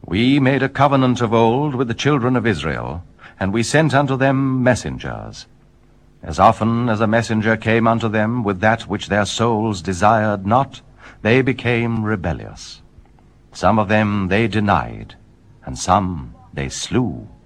We made a covenant of old with the children of Israel, and we sent unto them messengers. As often as a messenger came unto them with that which their souls desired not, they became rebellious. Some of them they denied, and some they slew.